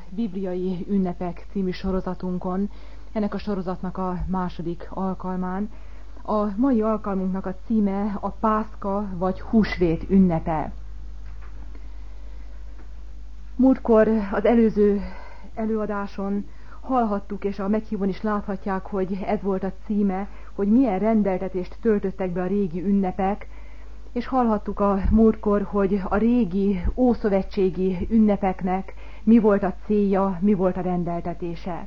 Bibliai ünnepek című sorozatunkon, ennek a sorozatnak a második alkalmán. A mai alkalmunknak a címe a Pászka vagy húsvét ünnepe. Múltkor az előző előadáson hallhattuk, és a meghívón is láthatják, hogy ez volt a címe, hogy milyen rendeltetést töltöttek be a régi ünnepek, és hallhattuk a múltkor, hogy a régi ószövetségi ünnepeknek mi volt a célja, mi volt a rendeltetése.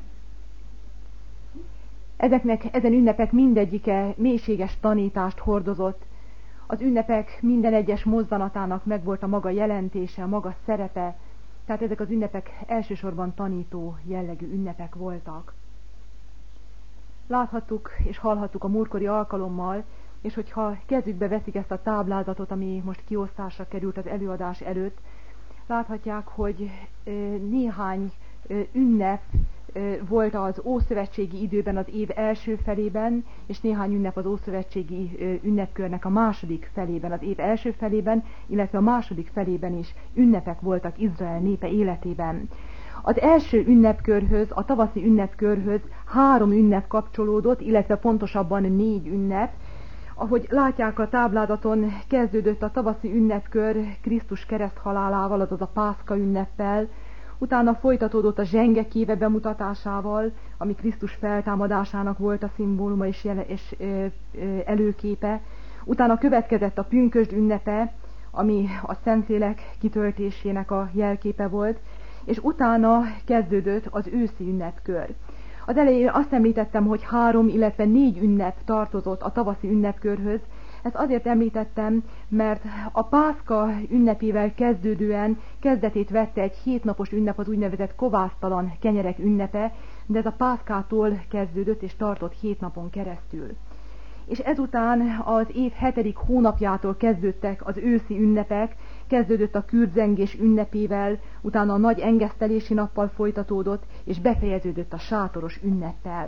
Ezen ünnepek mindegyike mélységes tanítást hordozott. Az ünnepek minden egyes mozzanatának megvolt a maga jelentése, a maga szerepe, tehát ezek az ünnepek elsősorban tanító jellegű ünnepek voltak. Láthattuk és hallhattuk a múltkori alkalommal, és hogyha kezükbe veszik ezt a táblázatot, ami most kiosztásra került az előadás előtt, láthatják, hogy néhány ünnep volt az ószövetségi időben az év első felében, és néhány ünnep az ószövetségi ünnepkörnek a második felében, az év első felében, illetve a második felében is ünnepek voltak Izrael népe életében. Az első ünnepkörhöz, a tavaszi ünnepkörhöz 3 ünnep kapcsolódott, illetve pontosabban 4 ünnep. Ahogy látják a táblázaton, kezdődött a tavaszi ünnepkör Krisztus kereszthalálával, azaz a Pászka ünneppel, utána folytatódott a zsengekéve bemutatásával, ami Krisztus feltámadásának volt a szimbóluma és előképe, utána következett a pünkösd ünnepe, ami a Szentlélek kitöltésének a jelképe volt, és utána kezdődött az őszi ünnepkör. Az elején azt említettem, hogy 3, illetve 4 ünnep tartozott a tavaszi ünnepkörhöz. Ezt azért említettem, mert a Pászka ünnepével kezdődően kezdetét vette egy 7 napos ünnep, az úgynevezett kovásztalan kenyerek ünnepe, de ez a Pászkától kezdődött és tartott 7 napon keresztül. És ezután az év 7. hónapjától kezdődtek az őszi ünnepek, kezdődött a kürtzengés ünnepével, utána a nagy engesztelési nappal folytatódott, és befejeződött a sátoros ünneppel.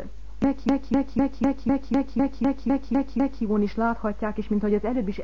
Meghívón is láthatják, és mint ahogy az előbb is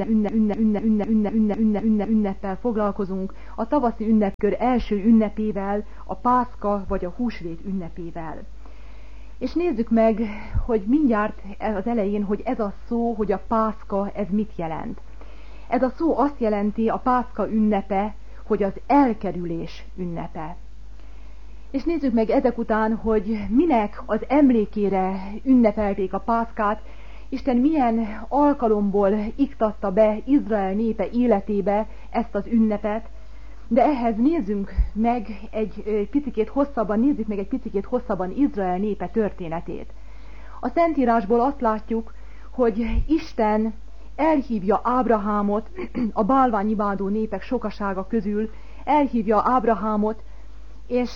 ünneppel foglalkozunk, a tavaszi ünnepkör első ünnepével, a Pászka vagy a húsvét ünnepével. És nézzük meg, hogy mindjárt az elején, hogy ez a szó, hogy a Pászka, ez mit jelent. Ez a szó azt jelenti, a Pászka ünnepe, hogy az elkerülés ünnepe. És nézzük meg ezek után, hogy minek az emlékére ünnepelték a Pászkát, Isten milyen alkalomból iktatta be Izrael népe életébe ezt az ünnepet, de ehhez nézzük meg egy picikét hosszabban Izrael népe történetét. A Szentírásból azt látjuk, hogy Isten elhívja Ábrahámot a bálványimádó népek sokasága közül, elhívja Ábrahámot, és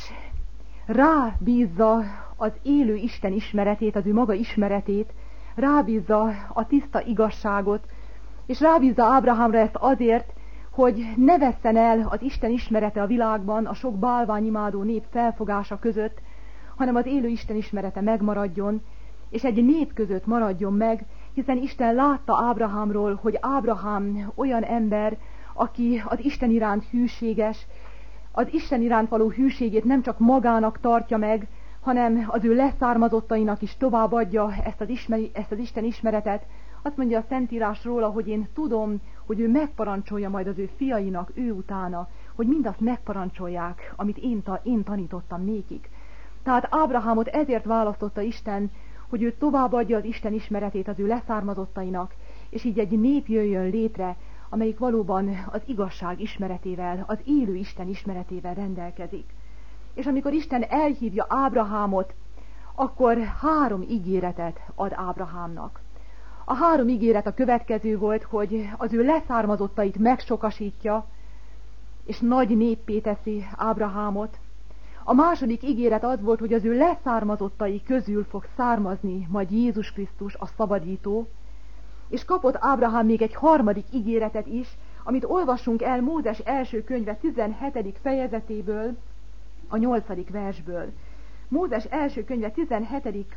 rábízza az élő Isten ismeretét, az ő maga ismeretét, rábízza a tiszta igazságot, és rábízza Ábrahámra ezt azért, hogy ne vesszen el az Isten ismerete a világban, a sok bálványimádó nép felfogása között, hanem az élő Isten ismerete megmaradjon, és egy nép között maradjon meg, hiszen Isten látta Ábrahámról, hogy Ábrahám olyan ember, aki az Isten iránt hűséges, az Isten iránt való hűségét nem csak magának tartja meg, hanem az ő leszármazottainak is továbbadja ezt az Isten ismeretet. Azt mondja a Szentírás róla, hogy én tudom, hogy ő megparancsolja majd az ő fiainak ő utána, hogy mindazt megparancsolják, amit én tanítottam nékik. Tehát Ábrahámot ezért választotta Isten, hogy ő továbbadja az Isten ismeretét az ő leszármazottainak, és így egy nép jöjjön létre, amelyik valóban az igazság ismeretével, az élő Isten ismeretével rendelkezik. És amikor Isten elhívja Ábrahámot, akkor 3 ígéretet ad Ábrahámnak. A 3 ígéret a következő volt, hogy az ő leszármazottait megsokasítja, és nagy néppé teszi Ábrahámot. A második ígéret az volt, hogy az ő leszármazottai közül fog származni majd Jézus Krisztus, a szabadító, és kapott Ábrahám még egy 3. ígéretet is, amit olvassunk el Mózes első könyve 17. fejezetéből, a 8. versből. Mózes első könyve 17.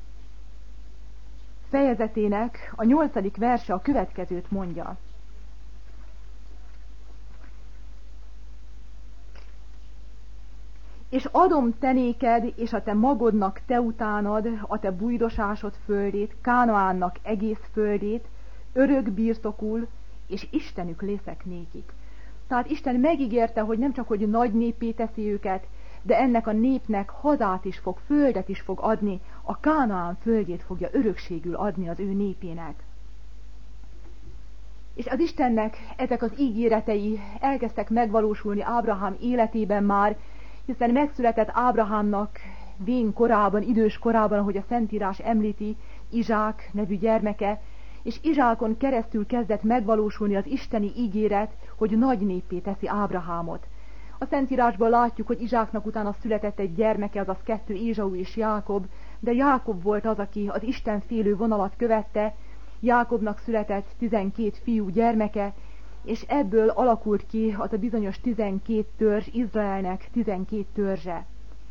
fejezetének a 8. verse a következőt mondja. és adom te néked, és a te magodnak te utánad a te bújdosásod földét, Kánaánnak egész földét, örök birtokul, és Istenük leszek nékik. Tehát Isten megígérte, hogy nem csak, hogy nagy néppé teszi őket, de ennek a népnek hazát is fog, földet is fog adni, a Kánaán földjét fogja örökségül adni az ő népének. És az Istennek ezek az ígéretei elkezdtek megvalósulni Ábrahám életében már, hiszen megszületett Ábrahámnak vén korában, idős korában, ahogy a Szentírás említi, Izsák nevű gyermeke, és Izsákon keresztül kezdett megvalósulni az isteni ígéret, hogy nagy néppé teszi Ábrahámot. A Szentírásban látjuk, hogy Izsáknak utána született egy gyermeke, azaz 2 Ézsau és Jákob, de Jákob volt az, aki az Isten félő vonalat követte. Jákobnak született 12 fiú gyermeke, és ebből alakult ki az a bizonyos 12 törzs, Izraelnek 12 törzse.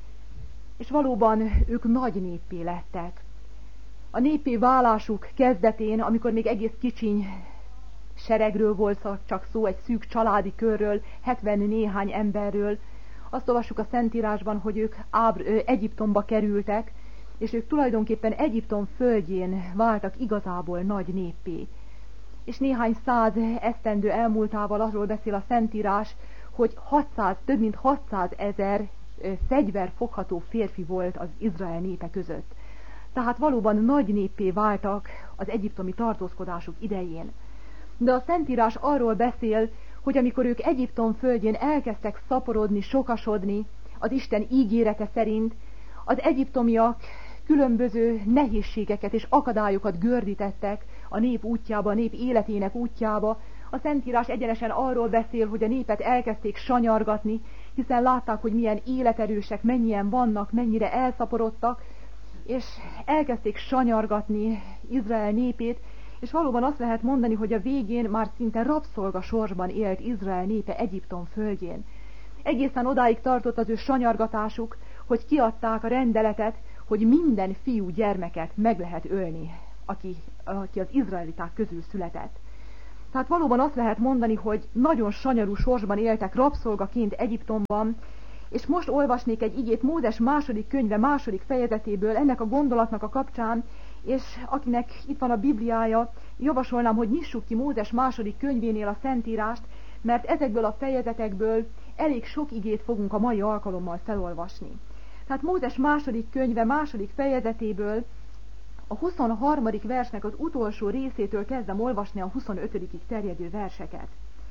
És valóban ők nagy néppé lettek. A néppé válásuk kezdetén, amikor még egész kicsiny seregről volt csak szó, egy szűk családi körről, 70 néhány emberről, azt olvassuk a Szentírásban, hogy ők Egyiptomba kerültek, és ők tulajdonképpen Egyiptom földjén váltak igazából nagy néppé. És néhány száz esztendő elmúltával arról beszél a Szentírás, hogy több mint 600 000 fegyverfogható férfi volt az Izrael népe között. Tehát valóban nagy néppé váltak az egyiptomi tartózkodásuk idején. De a Szentírás arról beszél, hogy amikor ők Egyiptom földjén elkezdtek szaporodni, sokasodni, az Isten ígérete szerint, az egyiptomiak különböző nehézségeket és akadályokat gördítettek a nép útjába, a nép életének útjába. A Szentírás egyenesen arról beszél, hogy a népet elkezdték sanyargatni, hiszen látták, hogy milyen életerősek, mennyien vannak, mennyire elszaporodtak, és elkezdték sanyargatni Izrael népét, és valóban azt lehet mondani, hogy a végén már szinte rabszolga sorsban élt Izrael népe Egyiptom földjén. Egészen odáig tartott az ő sanyargatásuk, hogy kiadták a rendeletet, hogy minden fiú gyermeket meg lehet ölni, aki az izraeliták közül született. Tehát valóban azt lehet mondani, hogy nagyon sanyarú sorsban éltek rabszolgaként Egyiptomban, és most olvasnék egy igét Mózes második könyve második fejezetéből ennek a gondolatnak a kapcsán, és akinek itt van a Bibliája, javasolnám, hogy nyissuk ki Mózes második könyvénél a Szentírást, mert ezekből a fejezetekből elég sok igét fogunk a mai alkalommal felolvasni. Tehát Mózes második könyve második fejezetéből a 23. versnek az utolsó részétől kezdem olvasni a 25. terjedő verseket.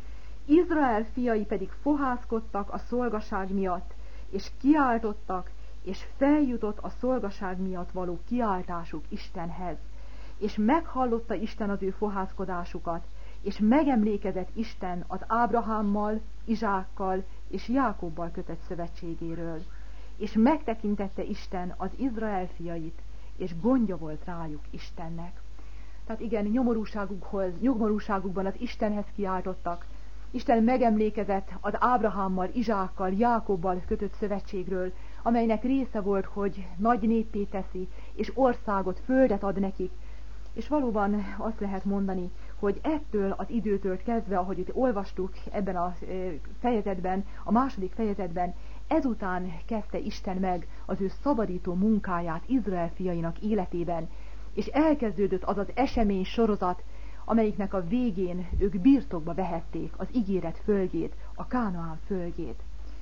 Izrael fiai pedig fohászkodtak a szolgaság miatt, és kiáltottak, és feljutott a szolgaság miatt való kiáltásuk Istenhez. És meghallotta Isten az ő fohászkodásukat, és megemlékezett Isten az Ábrahámmal, Izsákkal és Jákobbal kötött szövetségéről. És megtekintette Isten az Izrael fiait, és gondja volt rájuk Istennek. Tehát igen, nyomorúságukban az Istenhez kiáltottak. Isten megemlékezett az Ábrahámmal, Izsákkal, Jákobbal kötött szövetségről, amelynek része volt, hogy nagy néppé teszi, és országot, földet ad nekik. És valóban azt lehet mondani, hogy ettől az időtől kezdve, ahogy itt olvastuk ebben a fejezetben, a második fejezetben, ezután kezdte Isten meg az ő szabadító munkáját Izrael fiainak életében, és elkezdődött az az esemény sorozat, amelyiknek a végén ők birtokba vehették az ígéret földjét, a Kánaán földjét.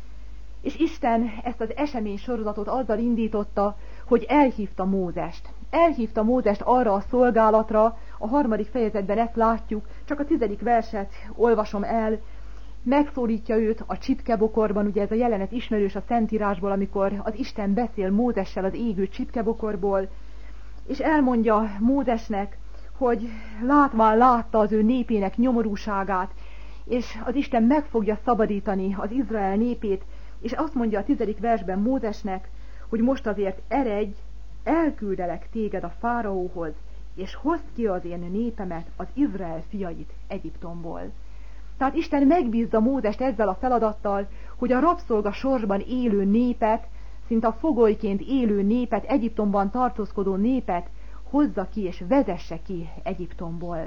És Isten ezt az esemény sorozatot azzal indította, hogy elhívta Mózest. Elhívta Mózest arra a szolgálatra, a 3. fejezetben ezt látjuk, csak a 10. verset olvasom el, megszólítja őt a csipkebokorban, ugye ez a jelenet ismerős a Szentírásból, amikor az Isten beszél Mózessel az égő csipkebokorból, és elmondja Mózesnek, hogy látván látta az ő népének nyomorúságát, és az Isten meg fogja szabadítani az Izrael népét, és azt mondja a 10. versben Mózesnek, hogy most azért eredj, elküldelek téged a fáraóhoz, és hozd ki az én népemet, az Izrael fiait Egyiptomból. Tehát Isten megbízza Mózest ezzel a feladattal, hogy a rabszolga sorsban élő népet, szinte a fogolyként élő népet, Egyiptomban tartózkodó népet hozza ki és vezesse ki Egyiptomból.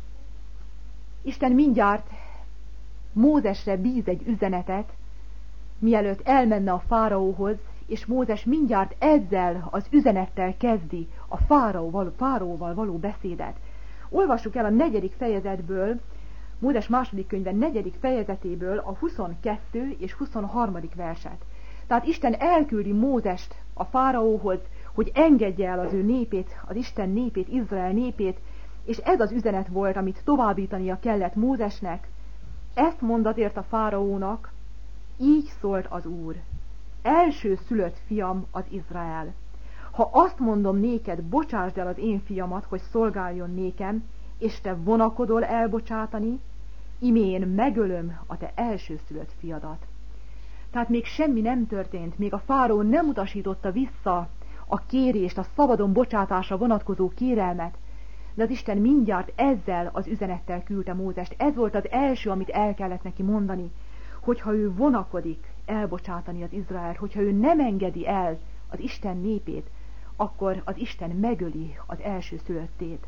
Isten mindjárt Mózesre bíz egy üzenetet, mielőtt elmenne a fáraóhoz, és Mózes mindjárt ezzel az üzenettel kezdi a fáraóval való beszédet. Olvassuk el a 4. fejezetből, Mózes második könyve 4. fejezetéből a 22. és 23. verset. Tehát Isten elküldi Mózest a fáraóhoz, hogy engedje el az ő népét, az Isten népét, Izrael népét, és ez az üzenet volt, amit továbbítania kellett Mózesnek. Ezt mondatért a fáraónak: így szólt az Úr, első szülött fiam az Izrael. Ha azt mondom néked, bocsásd el az én fiamat, hogy szolgáljon nékem, és te vonakodol elbocsátani, imén megölöm a te elsőszülött fiadat. Tehát még semmi nem történt, még a fáraó nem utasította vissza a kérést, a szabadon bocsátásra vonatkozó kérelmet, de az Isten mindjárt ezzel az üzenettel küldte Mózest. Ez volt az első, amit el kellett neki mondani, hogyha ő vonakodik elbocsátani az Izraelt, hogyha ő nem engedi el az Isten népét, akkor az Isten megöli az elsőszülöttét.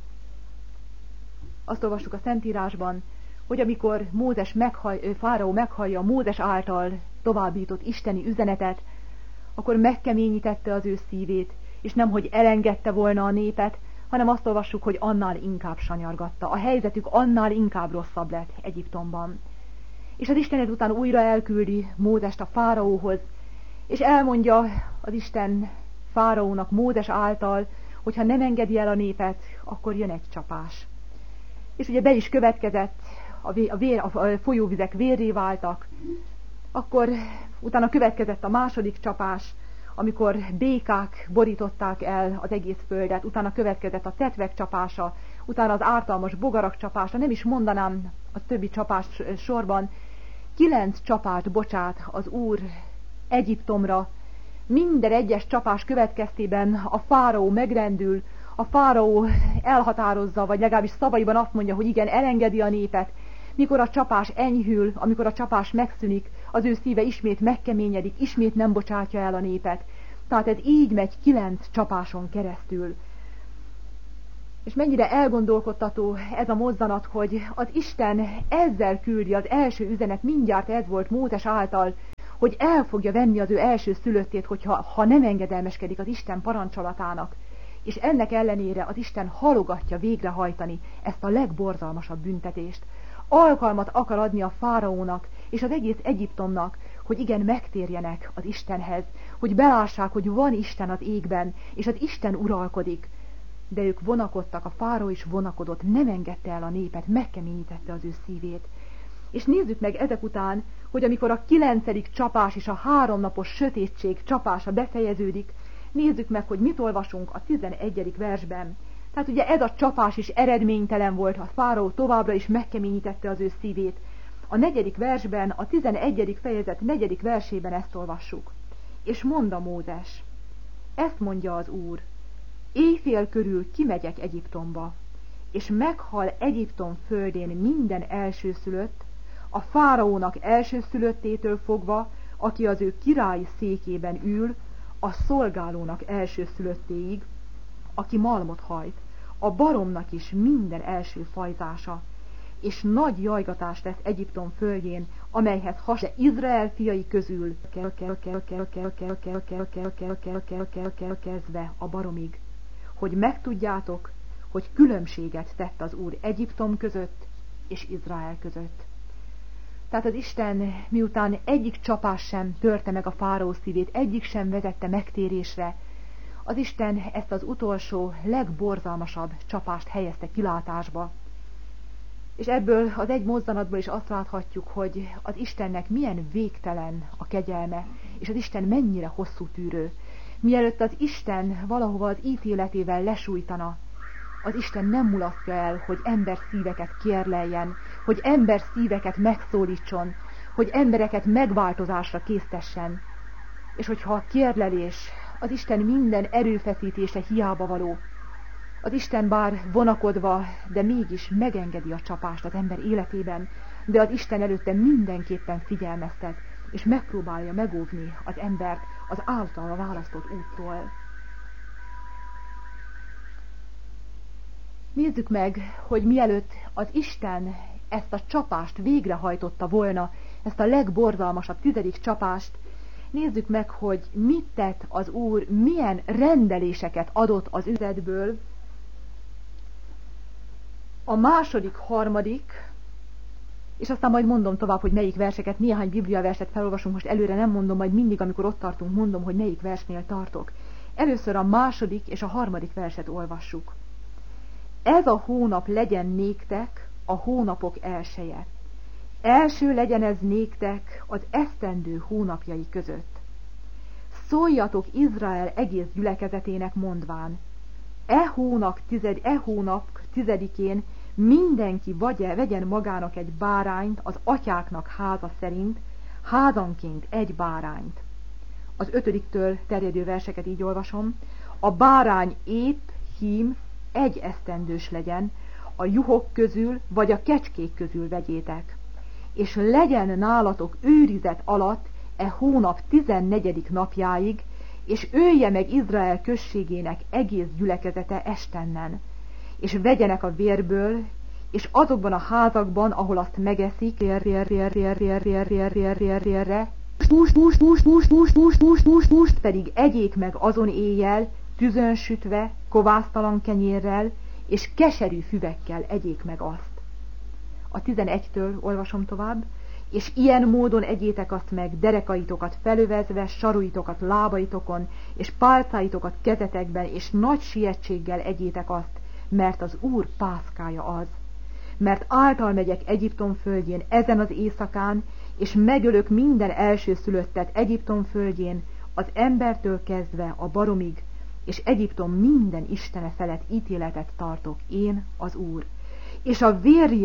Azt olvassuk a Szentírásban, hogy amikor fáraó meghallja Mózes által továbbított isteni üzenetet, akkor megkeményítette az ő szívét, és nemhogy elengedte volna a népet, hanem azt olvassuk, hogy annál inkább sanyargatta. A helyzetük annál inkább rosszabb lett Egyiptomban. És az Isten ezután újra elküldi Mózest a fáraóhoz, és elmondja az Isten fáraónak Mózes által, hogy ha nem engedi el a népet, akkor jön egy csapás. És ugye be is következett, a folyóvizek vérré váltak, akkor utána következett a második csapás, amikor békák borították el az egész földet, utána következett a tetvek csapása, utána az ártalmas bogarak csapása, nem is mondanám a többi csapás sorban, 9 csapást bocsát az Úr Egyiptomra. Minden egyes csapás következtében a fáraó megrendül, a fáraó elhatározza, vagy legalábbis szavaiban azt mondja, hogy igen, elengedi a népet. Mikor a csapás enyhül, amikor a csapás megszűnik, az ő szíve ismét megkeményedik, ismét nem bocsátja el a népet. Tehát ez így megy 9 csapáson keresztül. És mennyire elgondolkodtató ez a mozzanat, hogy az Isten ezzel küldi, az első üzenet mindjárt ez volt Mózes által, hogy el fogja venni az ő első szülöttét, hogyha nem engedelmeskedik az Isten parancsolatának. És ennek ellenére az Isten halogatja végrehajtani ezt a legborzalmasabb büntetést. Alkalmat akar adni a fáraónak és az egész Egyiptomnak, hogy igen, megtérjenek az Istenhez, hogy belássák, hogy van Isten az égben, és az Isten uralkodik. De ők vonakodtak, a fáraó is vonakodott, nem engedte el a népet, megkeményítette az ő szívét. És nézzük meg ezek után, hogy amikor a 9. csapás és a 3 napos sötétség csapása befejeződik, nézzük meg, hogy mit olvasunk a 11. versben. Tehát ugye ez a csapás is eredménytelen volt, a fáraó továbbra is megkeményítette az ő szívét. A 4. versben, a 11. fejezet 4. versében ezt olvassuk. És mondta Mózes, ezt mondja az Úr, éjfél körül kimegyek Egyiptomba, és meghal Egyiptom földén minden elsőszülött, a fáraónak elsőszülöttétől fogva, aki az ő királyi székében ül, a szolgálónak elsőszülöttéig, aki malmot hajt, a baromnak is minden első fajzása, és nagy jajgatás lesz Egyiptom földjén, amelyhez hasonló Izrael fiai közül kezdve a baromig, hogy megtudjátok, hogy különbséget tett az Úr Egyiptom között és Izrael között. Tehát az Isten miután egyik csapás sem törte meg a fáraó szívét, egyik sem vezette megtérésre, az Isten ezt az utolsó, legborzalmasabb csapást helyezte kilátásba. És ebből az egy mozzanatból is azt láthatjuk, hogy az Istennek milyen végtelen a kegyelme, és az Isten mennyire hosszú tűrő. Mielőtt az Isten valahova az ítéletével lesújtana, az Isten nem mulasztja el, hogy ember szíveket kérleljen, hogy ember szíveket megszólítson, hogy embereket megváltozásra késztessen. És hogyha a kérlelés, az Isten minden erőfeszítése hiába való, az Isten bár vonakodva, de mégis megengedi a csapást az ember életében, de az Isten előtte mindenképpen figyelmeztet, és megpróbálja megóvni az embert az általa választott úttól. Nézzük meg, hogy mielőtt az Isten ezt a csapást végrehajtotta volna, ezt a legborzalmasabb 10. csapást, nézzük meg, hogy mit tett az Úr, milyen rendeléseket adott az üzletből. A második, harmadik, és aztán majd mondom tovább, hogy melyik verseket, néhány bibliaverset felolvasunk, most előre nem mondom, majd mindig, amikor ott tartunk, mondom, hogy melyik versnél tartok. Először a második és a harmadik verset olvassuk. Ez a hónap legyen néktek a hónapok elseje. Első legyen ez néktek az esztendő hónapjai között. Szóljatok Izrael egész gyülekezetének mondván, e hónap 10-én mindenki vegyen magának egy bárányt az atyáknak háza szerint, házanként egy bárányt. Az 5-től terjedő verseket így olvasom. A bárány épp, hím, egy esztendős legyen, a juhok közül vagy a kecskék közül vegyétek. És legyen nálatok őrizet alatt e hónap 14. napjáig, és ölje meg Izrael községének egész gyülekezete estennen. És vegyenek a vérből, és azokban a házakban, ahol azt megeszik, húst pedig egyék meg azon éjjel, tüzön sütve, kovásztalan kenyérrel, és keserű füvekkel egyék meg azt. A 11-től olvasom tovább. És ilyen módon egyétek azt meg, derekaitokat felövezve, saruitokat lábaitokon, és pálcáitokat kezetekben, és nagy sietséggel egyétek azt, mert az Úr pászkája az. Mert által megyek Egyiptom földjén ezen az éjszakán, és megölök minden elsőszülöttet Egyiptom földjén, az embertől kezdve a baromig, és Egyiptom minden istene felett ítéletet tartok, én az Úr. És a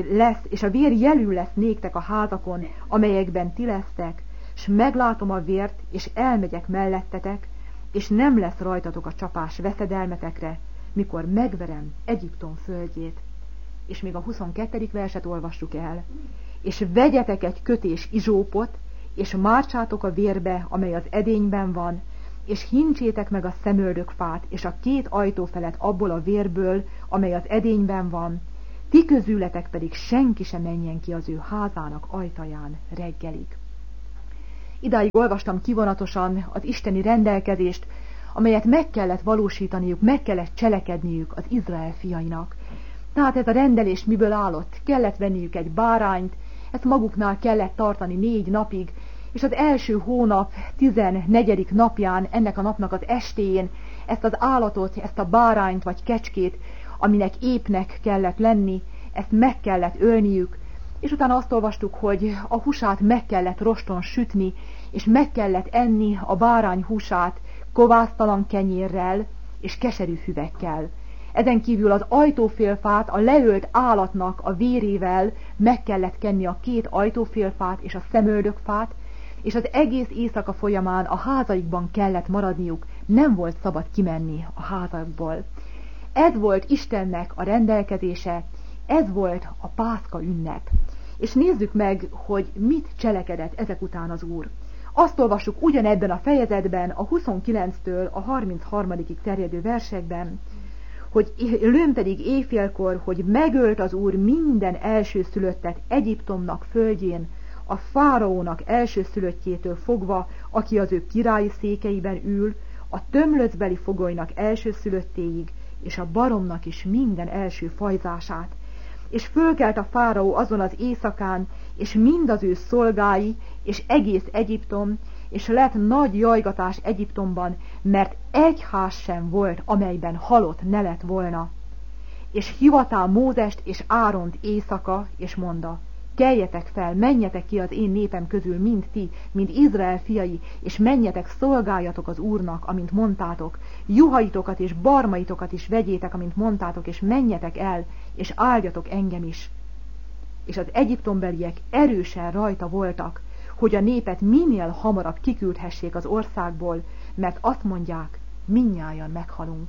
vér jelű lesz néktek a házakon, amelyekben ti lesztek, s meglátom a vért, és elmegyek mellettetek, és nem lesz rajtatok a csapás veszedelmetekre, mikor megverem Egyiptom földjét. És még a 22. verset olvassuk el. És vegyetek egy kötés izsópot, és mártsátok a vérbe, amely az edényben van, és hincsétek meg a szemöldökfát, és a 2 ajtó felett abból a vérből, amely az edényben van, ti közületek pedig senki sem menjen ki az ő házának ajtaján reggelig. Idáig olvastam kivonatosan az isteni rendelkezést, amelyet meg kellett valósítaniuk, meg kellett cselekedniük az Izrael fiainak. Tehát ez a rendelés miből állott? Kellett venniük egy bárányt, ezt maguknál kellett tartani 4 napig, és az első hónap 14. napján, ennek a napnak az estéjén ezt az állatot, ezt a bárányt vagy kecskét, aminek épnek kellett lenni, ezt meg kellett ölniük, és utána azt olvastuk, hogy a húsát meg kellett roston sütni, és meg kellett enni a bárány húsát kovásztalan kenyérrel és keserű füvekkel. Ezen kívül az ajtófélfát a leölt állatnak a vérével meg kellett kenni a 2 ajtófélfát és a szemöldökfát, és az egész éjszaka folyamán a házaikban kellett maradniuk, nem volt szabad kimenni a házakból. Ez volt Istennek a rendelkezése, ez volt a Pászka ünnep. És nézzük meg, hogy mit cselekedett ezek után az Úr. Azt olvassuk ugyanebben a fejezetben, a 29-től a 33. terjedő versekben, hogy lőn pedig éjfélkor, hogy megölt az Úr minden elsőszülöttet Egyiptomnak földjén, a fáraónak elsőszülöttjétől fogva, aki az ő királyi székeiben ül, a tömlöcbeli fogolynak elsőszülöttéig, és a baromnak is minden első fajzását. És fölkelt a fáraó azon az éjszakán, és mind az ő szolgái, és egész Egyiptom, és lett nagy jajgatás Egyiptomban, mert egy ház sem volt, amelyben halott ne lett volna. És hivatál Mózest és Áront éjszaka, és mondta, keljetek fel, menjetek ki az én népem közül, mind ti, mind Izrael fiai, és menjetek, szolgáljatok az Úrnak, amint mondtátok, juhaitokat és barmaitokat is vegyétek, amint mondtátok, és menjetek el, és áldjatok engem is. És az egyiptombeliek erősen rajta voltak, hogy a népet minél hamarabb kiküldhessék az országból, mert azt mondják, mindnyájan meghalunk.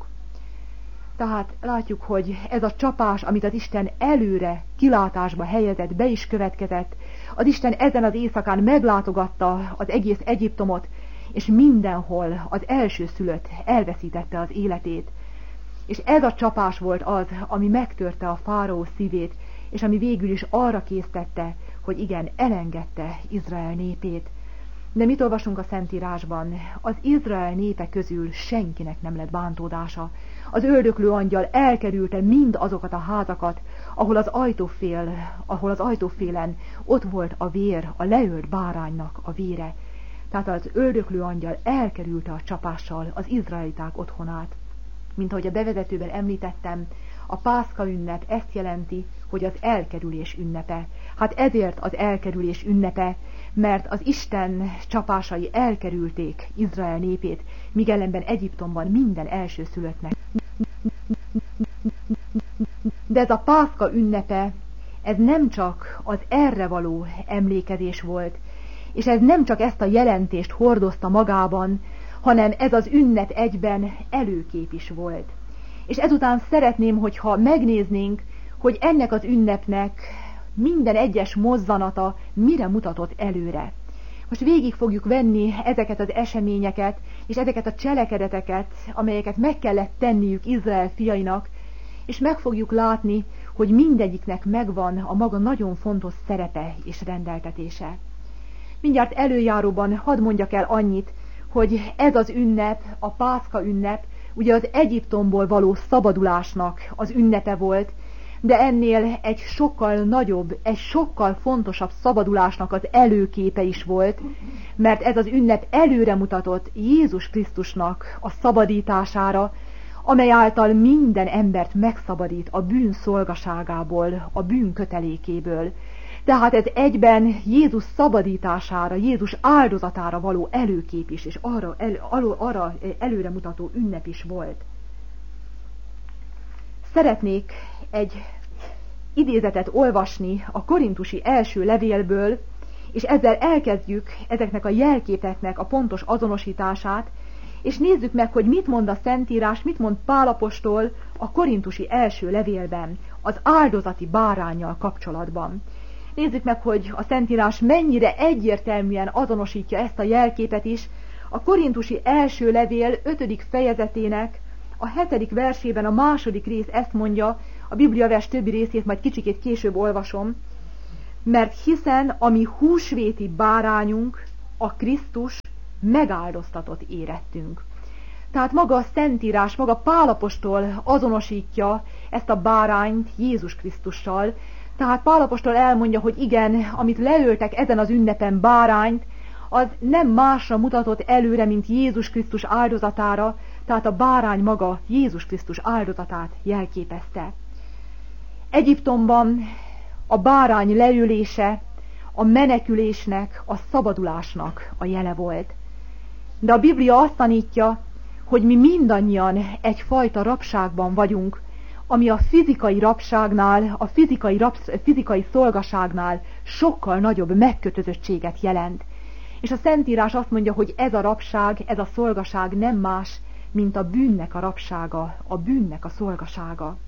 Tehát látjuk, hogy ez a csapás, amit az Isten előre kilátásba helyezett, be is következett. Az Isten ezen az éjszakán meglátogatta az egész Egyiptomot, és mindenhol az elsőszülött elveszítette az életét. És ez a csapás volt az, ami megtörte a fáraó szívét, és ami végül is arra késztette, hogy igen, elengedte Izrael népét. De mit olvasunk a Szentírásban? Az Izrael népe közül senkinek nem lett bántódása. Az öldöklő angyal elkerülte mind azokat a házakat, ahol az ajtófélen ott volt a vér, a leölt báránynak a vére. Tehát az öldöklő angyal elkerülte a csapással az izraeliták otthonát. Mint ahogy a bevezetőben említettem, a Pászka ünnep ezt jelenti, hogy az elkerülés ünnepe. Hát ezért az elkerülés ünnepe, mert az Isten csapásai elkerülték Izrael népét, míg ellenben Egyiptomban minden elsőszülöttnek. De ez a Pászka ünnepe, ez nem csak az erre való emlékezés volt, és ez nem csak ezt a jelentést hordozta magában, hanem ez az ünnep egyben előkép is volt. És ezután szeretném, hogyha megnéznénk, hogy ennek az ünnepnek minden egyes mozzanata mire mutatott előre. Most végig fogjuk venni ezeket az eseményeket, és ezeket a cselekedeteket, amelyeket meg kellett tenniük Izrael fiainak, és meg fogjuk látni, hogy mindegyiknek megvan a maga nagyon fontos szerepe és rendeltetése. Mindjárt előjáróban hadd mondjak el annyit, hogy ez az ünnep, a Pászka ünnep, ugye az Egyiptomból való szabadulásnak az ünnepe volt, de ennél egy sokkal nagyobb, egy sokkal fontosabb szabadulásnak az előképe is volt, mert ez az ünnep előre mutatott Jézus Krisztusnak a szabadítására, amely által minden embert megszabadít a bűn szolgaságából, a bűn kötelékéből. Tehát ez egyben Jézus szabadítására, Jézus áldozatára való előkép is, és arra előremutató ünnep is volt. Szeretnék egy idézetet olvasni a korintusi első levélből, és ezzel elkezdjük ezeknek a jelképeknek a pontos azonosítását, és nézzük meg, hogy mit mond a Szentírás, mit mond Pál apostol a korintusi első levélben, az áldozati báránnyal kapcsolatban. Nézzük meg, hogy a Szentírás mennyire egyértelműen azonosítja ezt a jelképet is. A korintusi első levél 5. fejezetének a 7. versében a második rész ezt mondja, a Bibliavers többi részét majd kicsikét később olvasom, mert hiszen a mi húsvéti bárányunk, a Krisztus, megáldoztatott érettünk. Tehát maga a Szentírás, maga Pál apostol azonosítja ezt a bárányt Jézus Krisztussal. Tehát Pál apostol elmondja, hogy igen, amit leöltek ezen az ünnepen bárányt, az nem másra mutatott előre, mint Jézus Krisztus áldozatára, tehát a bárány maga Jézus Krisztus áldozatát jelképezte. Egyiptomban a bárány leülése a menekülésnek, a szabadulásnak a jele volt. De a Biblia azt tanítja, hogy mi mindannyian egyfajta rabságban vagyunk, ami a fizikai rabságnál, a fizikai szolgaságnál sokkal nagyobb megkötözöttséget jelent. És a Szentírás azt mondja, hogy ez a rabság, ez a szolgaság nem más, mint a bűnnek a rabsága, a bűnnek a szolgasága.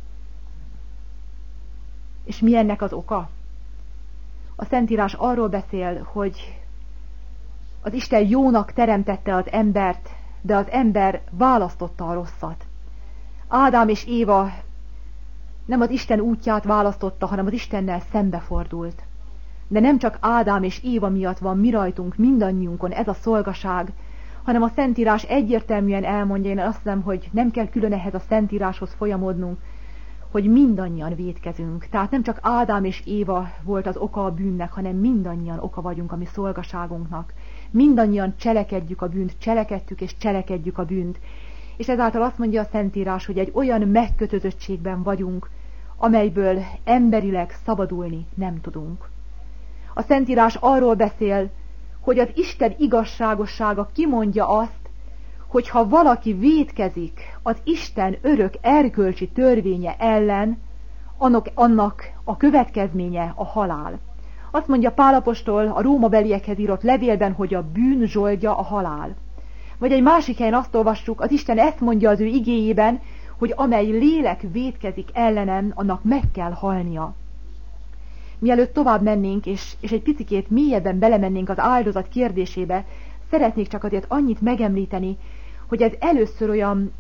És mi ennek az oka? A Szentírás arról beszél, hogy az Isten jónak teremtette az embert, de az ember választotta a rosszat. Ádám és Éva nem az Isten útját választotta, hanem az Istennel szembefordult. De nem csak Ádám és Éva miatt van mi rajtunk, mindannyiunkon ez a szolgaság, hanem a Szentírás egyértelműen elmondja, én azt hiszem, hogy nem kell külön ehhez a Szentíráshoz folyamodnunk, hogy mindannyian vétkezünk. Tehát nem csak Ádám és Éva volt az oka a bűnnek, hanem mindannyian oka vagyunk a mi szolgaságunknak. Mindannyian cselekedjük a bűnt, cselekedtük és cselekedjük a bűnt. És ezáltal azt mondja a Szentírás, hogy egy olyan megkötözöttségben vagyunk, amelyből emberileg szabadulni nem tudunk. A Szentírás arról beszél, hogy az Isten igazságossága kimondja azt, hogy ha valaki vétkezik az Isten örök erkölcsi törvénye ellen, annak a következménye a halál. Azt mondja Pál apostol a rómabeliekhez írott levélben, hogy a bűn zsoldja a halál. Vagy egy másik helyen azt olvassuk, az Isten ezt mondja az ő igéjében, hogy amely lélek vétkezik ellenem, annak meg kell halnia. Mielőtt tovább mennénk, és egy picikét mélyebben belemennénk az áldozat kérdésébe, szeretnék csak azért annyit megemlíteni, hogy ez először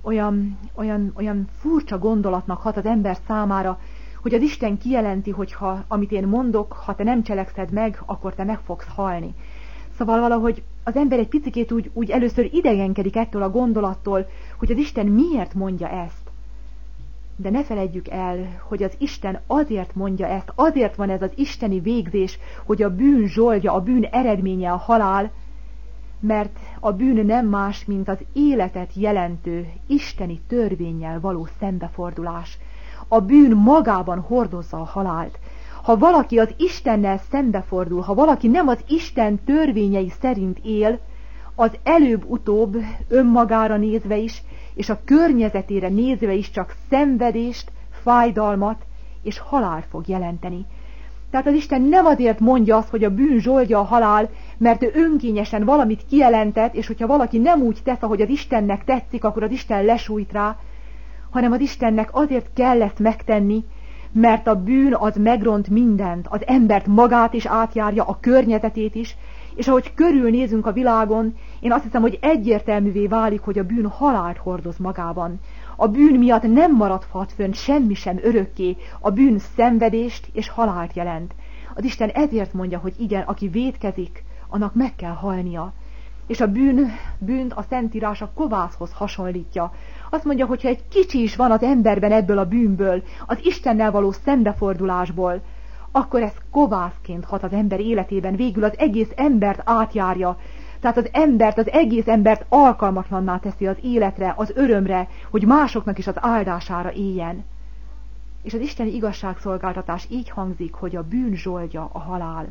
olyan furcsa gondolatnak hat az ember számára, hogy az Isten kijelenti, hogy amit én mondok, ha te nem cselekszed meg, akkor te meg fogsz halni. Szóval valahogy az ember egy picikét úgy először idegenkedik ettől a gondolattól, hogy az Isten miért mondja ezt. De ne feledjük el, hogy az Isten azért mondja ezt, azért van ez az isteni végzés, hogy a bűn zsoldja, a bűn eredménye a halál, mert a bűn nem más, mint az életet jelentő isteni törvénnyel való szembefordulás. A bűn magában hordozza a halált. Ha valaki az Istennel szembefordul, ha valaki nem az Isten törvényei szerint él, az előbb-utóbb önmagára nézve is, és a környezetére nézve is csak szenvedést, fájdalmat és halált fog jelenteni. Tehát az Isten nem azért mondja azt, hogy a bűn zsoldja a halál, mert ő önkényesen valamit kijelentett, és hogyha valaki nem úgy tesz, ahogy az Istennek tetszik, akkor az Isten lesújt rá, hanem az Istennek azért kell ezt megtenni, mert a bűn az megront mindent, az embert magát is átjárja, a környezetét is, és ahogy körülnézünk a világon, én azt hiszem, hogy egyértelművé válik, hogy a bűn halált hordoz magában. A bűn miatt nem maradhat fönn semmi sem örökké, a bűn szenvedést és halált jelent. Az Isten ezért mondja, hogy igen, aki vétkezik, annak meg kell halnia. És a bűnt a Szentírás a kovászhoz hasonlítja. Azt mondja, hogyha egy kicsi is van az emberben ebből a bűnből, az Istennel való szembefordulásból, akkor ez kovászként hat az ember életében, végül az egész embert átjárja. Tehát az egész embert alkalmatlanná teszi az életre, az örömre, hogy másoknak is az áldására éljen. És az isteni igazságszolgáltatás így hangzik, hogy a bűn zsoldja a halál.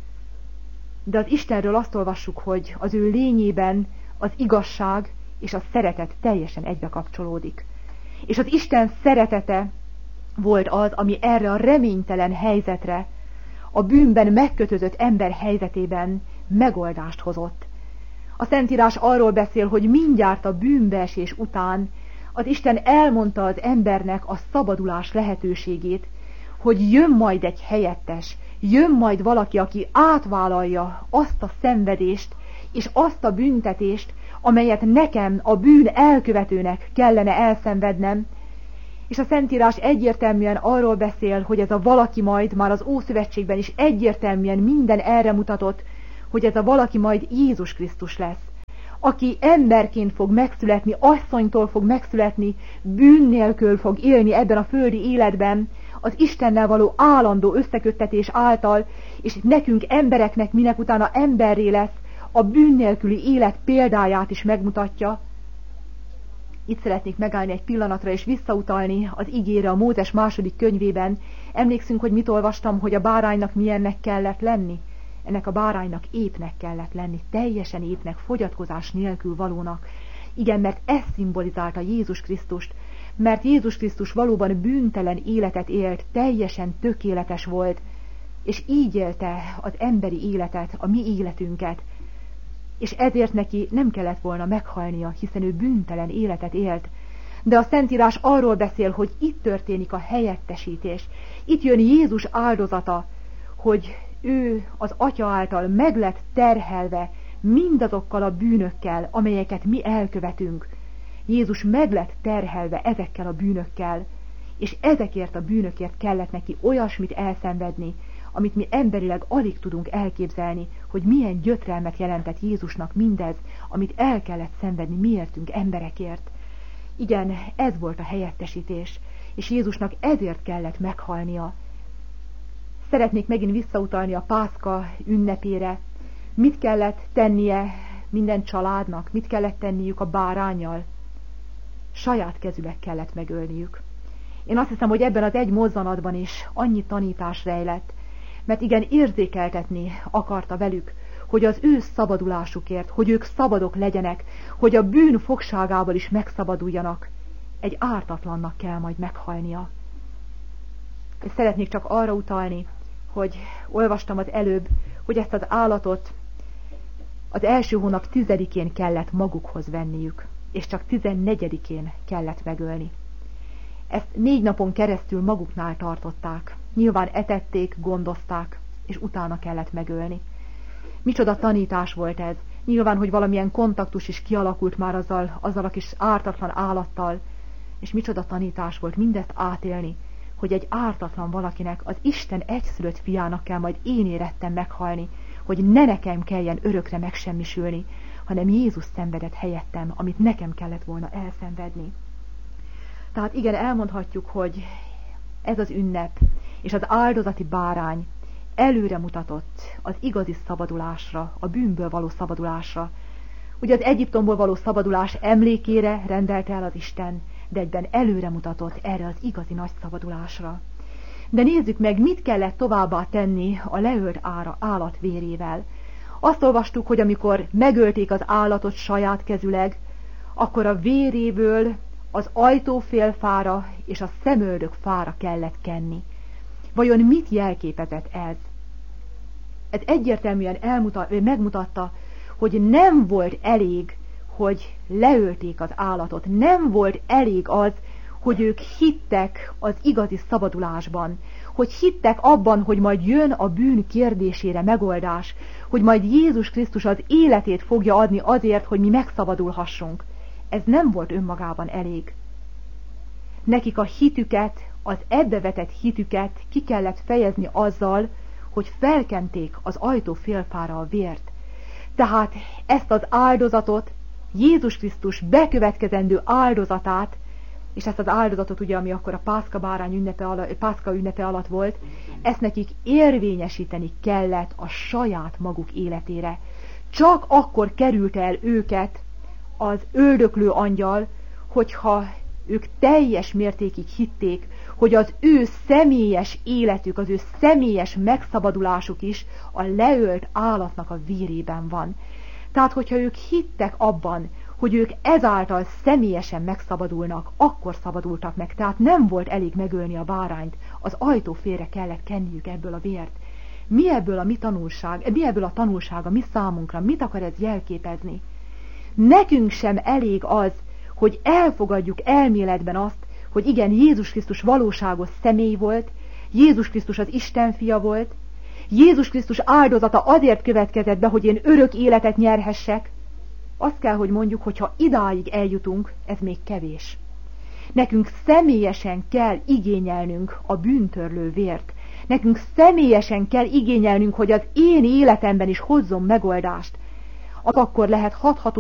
De az Istenről azt olvassuk, hogy az ő lényében az igazság és a szeretet teljesen egybe kapcsolódik. És az Isten szeretete volt az, ami erre a reménytelen helyzetre, a bűnben megkötözött ember helyzetében megoldást hozott. A Szentírás arról beszél, hogy mindjárt a bűnbeesés után az Isten elmondta az embernek a szabadulás lehetőségét, hogy jön majd egy helyettes, jön majd valaki, aki átvállalja azt a szenvedést és azt a büntetést, amelyet nekem, a bűn elkövetőnek kellene elszenvednem, és a Szentírás egyértelműen arról beszél, hogy ez a valaki majd, már az Ószövetségben is egyértelműen minden erre mutatott, hogy ez a valaki majd Jézus Krisztus lesz, aki emberként fog megszületni, asszonytól fog megszületni, bűn nélkül fog élni ebben a földi életben, az Istennel való állandó összeköttetés által, és nekünk embereknek minek utána emberré lesz, a bűn nélküli élet példáját is megmutatja. Itt szeretnék megállni egy pillanatra és visszautalni az igére a Mózes 2. könyvében. Emlékszünk, hogy mit olvastam, hogy a báránynak milyennek kellett lenni? Ennek a báránynak épnek kellett lenni, teljesen épnek, fogyatkozás nélkül valónak. Igen, mert ez szimbolizálta Jézus Krisztust, mert Jézus Krisztus valóban bűntelen életet élt, teljesen tökéletes volt, és így élte az emberi életet, a mi életünket, és ezért neki nem kellett volna meghalnia, hiszen ő bűntelen életet élt. De a Szentírás arról beszél, hogy itt történik a helyettesítés. Itt jön Jézus áldozata, hogy ő az Atya által meg lett terhelve mindazokkal a bűnökkel, amelyeket mi elkövetünk. Jézus meg lett terhelve ezekkel a bűnökkel, és ezekért a bűnökért kellett neki olyasmit elszenvedni, amit mi emberileg alig tudunk elképzelni, hogy milyen gyötrelmet jelentett Jézusnak mindez, amit el kellett szenvedni miértünk emberekért. Igen, ez volt a helyettesítés, és Jézusnak ezért kellett meghalnia. Szeretnék megint visszautalni a Pászka ünnepére. Mit kellett tennie minden családnak? Mit kellett tenniük a báránnyal? Saját kezüleg kellett megölniük. Én azt hiszem, hogy ebben az egy mozzanatban is annyi tanítás rejlett, mert igen, érzékeltetni akarta velük, hogy az ő szabadulásukért, hogy ők szabadok legyenek, hogy a bűn fogságából is megszabaduljanak, egy ártatlannak kell majd meghalnia. És szeretnék csak arra utalni, hogy olvastam az előbb, hogy ezt az állatot az első hónap 10-én kellett magukhoz venniük, és csak 14-én kellett megölni. Ezt 4 napon keresztül maguknál tartották. Nyilván etették, gondozták, és utána kellett megölni. Micsoda tanítás volt ez. Nyilván, hogy valamilyen kontaktus is kialakult már azzal a kis ártatlan állattal, és micsoda tanítás volt mindezt átélni, hogy egy ártatlan valakinek, az Isten egyszülött fiának kell majd én érettem meghalni, hogy ne nekem kelljen örökre megsemmisülni, hanem Jézus szenvedett helyettem, amit nekem kellett volna elszenvedni. Tehát igen, elmondhatjuk, hogy ez az ünnep és az áldozati bárány előre mutatott az igazi szabadulásra, a bűnből való szabadulásra. Ugye az Egyiptomból való szabadulás emlékére rendelte el az Isten, de egyben előre mutatott erre az igazi nagy szabadulásra. De nézzük meg, mit kellett továbbá tenni a leölt állat vérével. Azt olvastuk, hogy amikor megölték az állatot saját kezüleg, akkor a véréből az ajtófélfára és a szemöldök fára kellett kenni. Vajon mit jelképezett ez? Ez egyértelműen megmutatta, hogy nem volt elég, hogy leölték az állatot. Nem volt elég az, hogy ők hittek az igazi szabadulásban, hogy hittek abban, hogy majd jön a bűn kérdésére megoldás, hogy majd Jézus Krisztus az életét fogja adni azért, hogy mi megszabadulhassunk. Ez nem volt önmagában elég. Nekik a hitüket, az ebbevetett hitüket ki kellett fejezni azzal, hogy felkenték az ajtó félfára a vért. Tehát ezt az áldozatot, Jézus Krisztus bekövetkezendő áldozatát, és ezt az áldozatot ugye, ami akkor a Pászka ünnepe alatt volt, ezt nekik érvényesíteni kellett a saját maguk életére. Csak akkor került el őket az öldöklő angyal, hogyha ők teljes mértékig hitték, hogy az ő személyes életük, az ő személyes megszabadulásuk is a leölt állatnak a vérében van. Tehát, hogyha ők hittek abban, hogy ők ezáltal személyesen megszabadulnak, akkor szabadultak meg. Tehát nem volt elég megölni a bárányt, az ajtó félre kellett kenniük ebből a vért. Mi ebből a tanulság a mi számunkra? Mit akar ez jelképezni? Nekünk sem elég az, hogy elfogadjuk elméletben azt, hogy igen, Jézus Krisztus valóságos személy volt, Jézus Krisztus az Isten fia volt, Jézus Krisztus áldozata azért következett be, hogy én örök életet nyerhessek. Azt kell, hogy mondjuk, hogy ha idáig eljutunk, ez még kevés. Nekünk személyesen kell igényelnünk a bűntörlő vért. Nekünk személyesen kell igényelnünk, hogy az én életemben is hozzon megoldást. Akkor lehet hatható